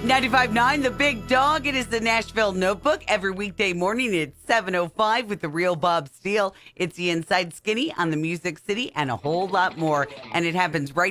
95.9 The Big Dog. It is the Nashville Notebook every weekday morning at 7:05 with the real Bob Steele. It's the Inside Skinny on the Music City and a whole lot more. And it happens right